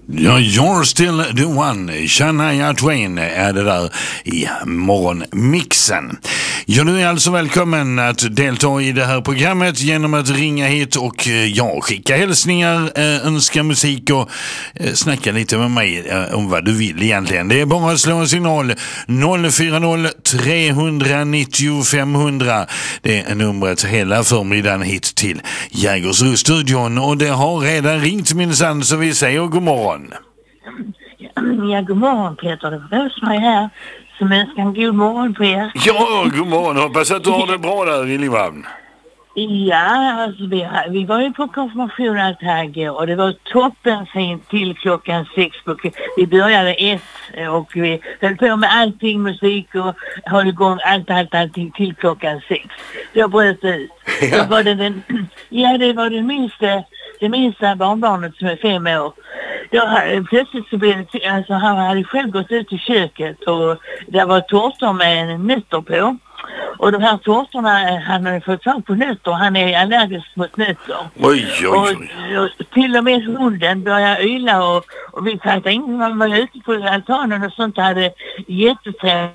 Ja, You're still the one. Shania Twain är det där i morgonmixen. Ja, du är alltså välkommen att delta i det här programmet genom att ringa hit och skicka hälsningar, önska musik och snacka lite med mig om vad du vill egentligen. Det är bara att slå en signal 040 390 500. Det är numret hela förmiddagen hit till Jägersro-studion och det har redan ringt minsann, så vi säger god morgon. Ja, god morgon Peter, det var Rosmarie här som önskar en god morgon på er. Ja, god morgon. Hoppas att du har det bra där i Limhamn. Ja, alltså vi var ju på konfirmation allt här igår och det var toppen fint till klockan 6. Vi började 1 och vi höll på med allting, musik och höll igång allting till klockan 6. Då bröt det ut. Ja. Då var det det var det minsta barnbarnet som är 5 år. Då plötsligt så blev det, alltså han hade själv gått ut i köket och det var tårtor med nötter på. Och de här tårtorna, han hade fått tag på nötter, han är allergisk mot nötter. Oj. Och till och med hunden började yla och vi fattade inte, man var ute på altanen och sånt, hade jätteträ.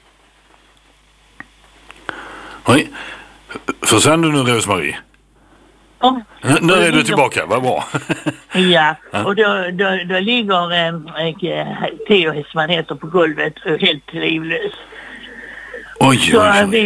Oj, försvann du nu, Rosmarie? Nu är du tillbaka, vad bra. Ja, och då ligger Theo som han heter på golvet helt livlös. Oj. Så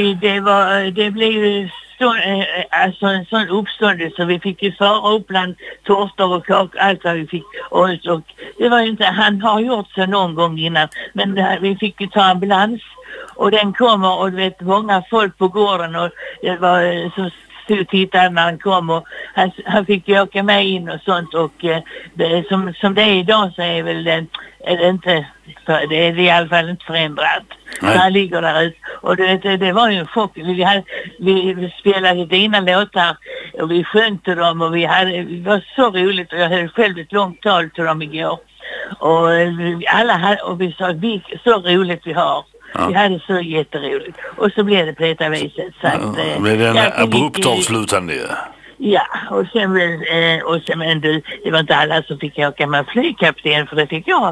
det blev ju alltså en sån uppståndelse så vi fick ju fara upp bland tårtor och kakor, allt vad vi fick. Och det var ju inte, han har gjort så någon gång innan, men vi fick ju ta ambulans och den kommer och du vet många folk på gården och det var så tittade när han kom och han fick ju åka med in och sånt och som det är idag så är väl det inte, det är i alla fall inte förändrat. Så han ligger där ute och det var ju en chock. Vi spelade dina låtar och vi sjöng till dem och det var så roligt och jag hade själv ett långt tal till dem igår och vi sa så roligt vi har. Ja. Vi hade så jätteroligt. Och så blev det på detta viset. Så att, blev det en abrupt avslutande? Ja, och sen det var inte alla som fick åka med flygkapten, för det fick jag.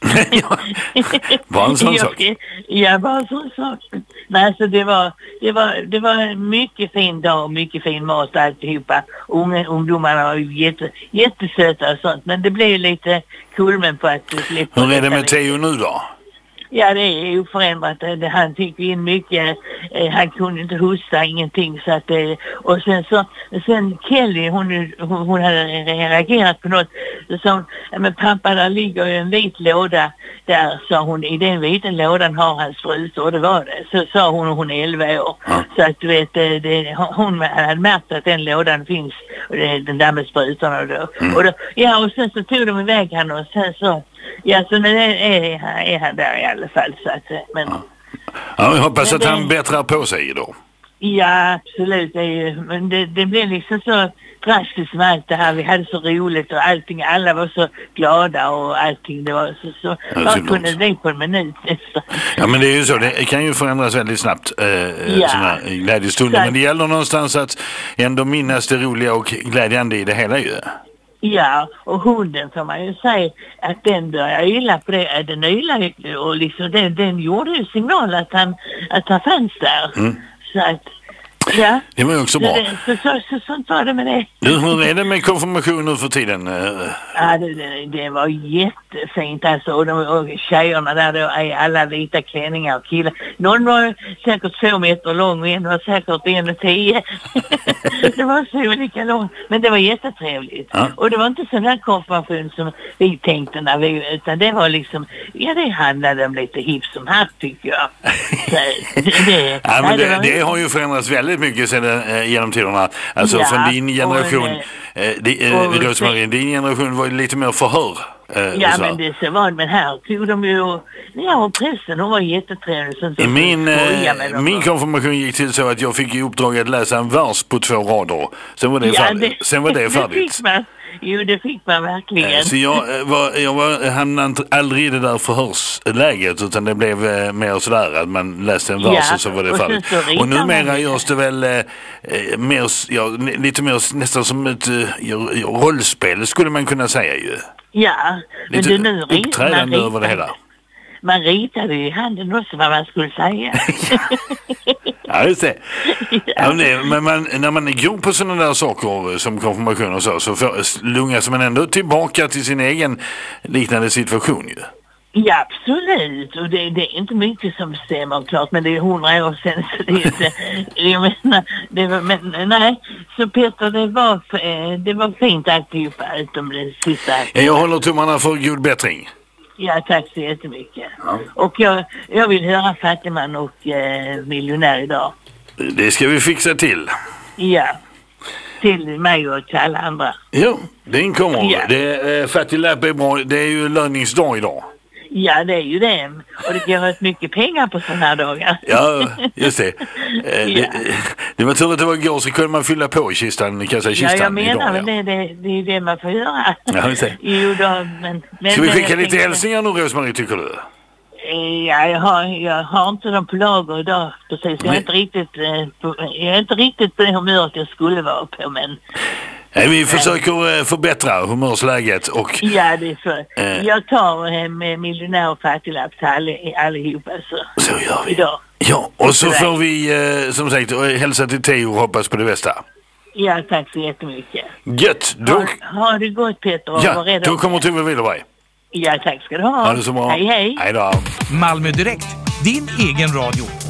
Bara en sån sak? Ja, bara en sån sak. Men alltså det var en mycket fin dag och mycket fin mat och alltihopa. Ungdomarna var ju jättesöta och sånt, men det blev ju lite kulmen på att... Hur är det med Theo nu då? Ja, det är oförändrat. Han fick in mycket. Han kunde inte hosta, ingenting. Så att, och sen Kelly, hon hade reagerat på något. Så sa hon, men pappa, där ligger ju en vit låda där, sa hon. I den vita lådan har han sprutor, och det var det. Så sa hon är 11 år. Ja. Så att du vet, hon hade märkt att den lådan finns. Och den där med sprutorna då. Och sen så tog de iväg han och sen så... Ja, så men är han där i alla fall. Så att, men, jag hoppas att han bättrar på sig då. Ja, absolut. Men det blev liksom så drastiskt med allt det här. Vi hade så roligt och allting. Alla var så glada och allting. Det var så jag kunde det på en minut nästan. Ja, men det är ju så. Det kan ju förändras väldigt snabbt. Såna glädjestunder. Men det gäller någonstans att ändå minnas det roliga och glädjande i det hela ju. Ja, och hunden får man ju säga att den började yla på det. Den ylade och liksom den gjorde ju signal att han fanns där. Mm. Så att, ja. Det var ju också bra. Sånt var det med det. Hur är det med konfirmation nu för tiden? Ja, det var jättefint alltså. Och tjejerna där då är alla vita klänningar och killar. Någon var säkert 2 meter lång och en var säkert 1,10. Det var så olika långt. Men det var jättetrevligt. Ja. Och det var inte sån här konfirmation som vi tänkte när utan det var liksom, det handlade om lite hipp som hatt tycker jag. Så, det har ju förändrats väldigt mycket sedan genom tiderna. Alltså från din generation, Rosmarie, din generation var ju lite mer förhör. Men det så var det, men här tog de ju, och pressen, hon var jättetrevlig. Min konfirmation gick till så att jag fick i uppdrag att läsa en vers på 2 rader. Sen var det färdigt. Sen var det färdigt. Jo, det fick man verkligen. Så jag hamnade aldrig i det där förhörsläget, utan det blev mer sådär att man läste en vers och så var det färdigt. Och numera görs det väl lite mer nästan som ett rollspel skulle man kunna säga ju. Ja, men Lite du nu uppträdande över det hela. Man ritade i handen också vad man skulle säga. Ja, just det. Ja, men när man är god på sådana där saker som konfirmation och så lungas man ändå tillbaka till sin egen liknande situation ju. Ja, absolut. Och det är inte mycket som stämmer klart, men det är 100 år sedan så det är inte... Jag menar, men nej. Så Peter, det var fint alltihopa utom det sista. Jag håller tummarna för god bättring. Ja, tack så jättemycket. Ja. Och jag vill höra Fattigman och Miljonär idag. Det ska vi fixa till. Ja, till mig och till alla andra. Jo, det inkommer. Ja. Fattig Lapp är bra. Det är ju löningsdag idag. Ja, det är ju det. Och det ger rätt mycket pengar på sådana här dagar. Ja, just det. Det var tur att det var igår så kunde man fylla på i kistan. Ja, jag menar idag, det är ju det man får göra. Ja, just det. Jo då, men ska vi skicka lite hälsningar nu, Rosmarie, tycker du? Ja, jag har inte dem på lager idag. Precis, jag är inte riktigt på det humöret jag skulle vara på, men... Vi försöker förbättra humörsläget och... Ja, det är för... Jag tar med Miljonär och Fattiglapp allihopa så gör vi. Idag. Ja, och så får vi som sagt hälsa till Theo och hoppas på det bästa. Ja, tack så jättemycket. Gött, då... Ha det gott, Peter. Ja, då kommer Tove Willerberg. Ja, tack ska du ha. Ha det så bra. Hej, hej. Hej då. Malmö Direkt, din egen radio.